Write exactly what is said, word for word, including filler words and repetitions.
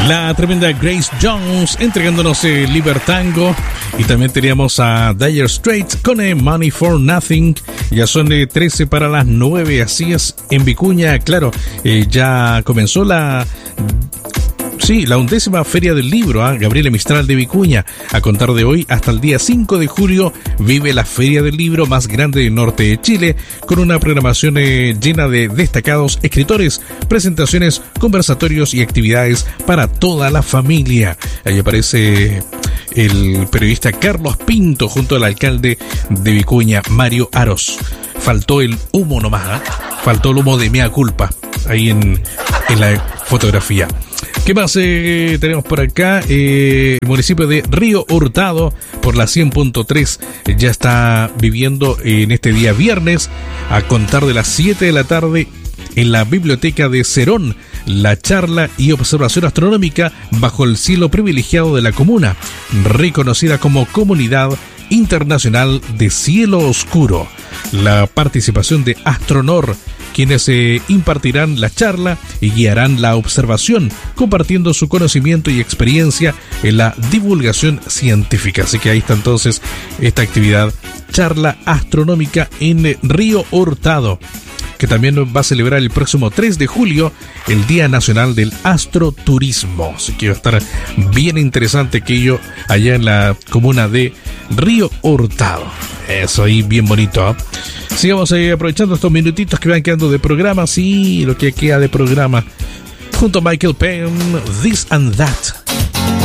La tremenda Grace Jones entregándonos el Libertango. Y también teníamos a Dire Straits con eh, Money for Nothing. Ya son eh, trece para las nueve, así es, en Vicuña. Claro, eh, ya comenzó la... Sí, la undécima Feria del Libro, ¿eh? Gabriela Mistral de Vicuña. A contar de hoy hasta el día cinco de julio vive la Feria del Libro más grande del norte de Chile, con una programación eh, llena de destacados escritores, presentaciones, conversatorios y actividades para toda la familia. Ahí aparece el periodista Carlos Pinto junto al alcalde de Vicuña, Mario Aros. Faltó el humo nomás, ¿eh? Faltó el humo de mea culpa ahí en, en la fotografía. ¿Qué más eh, tenemos por acá? Eh, el municipio de Río Hurtado, por la cien punto tres, eh, ya está viviendo en este día viernes, a contar de las siete de la tarde, en la biblioteca de Cerón, la charla y observación astronómica bajo el cielo privilegiado de la comuna, reconocida como Comunidad Internacional de Cielo Oscuro. La participación de Astronor, quienes eh, impartirán la charla y guiarán la observación, compartiendo su conocimiento y experiencia en la divulgación científica. Así que ahí está entonces esta actividad, charla astronómica en Río Hurtado, que también va a celebrar el próximo tres de julio el Día Nacional del Astroturismo. Así que va a estar bien interesante aquello allá en la comuna de Río Hurtado. Eso ahí, bien bonito, ¿eh? Sigamos eh, aprovechando estos minutitos que van quedando de programa. Sí, lo que queda de programa. Junto a Michael Penn, This and That.